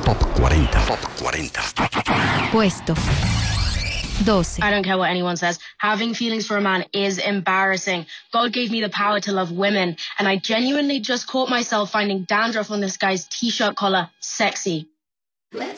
Top 40. Top 40. Puesto 12. I don't care what anyone says. Having feelings for a man is embarrassing. God gave me the power to love women, and I genuinely just caught myself finding dandruff on this guy's t-shirt collar sexy.